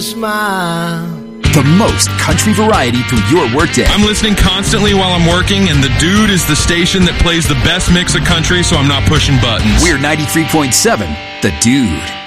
Smile. The most country variety through your workday. I'm listening constantly while I'm working, and The Dude is the station that plays the best mix of country, so I'm not pushing buttons. We're 93.7, The Dude.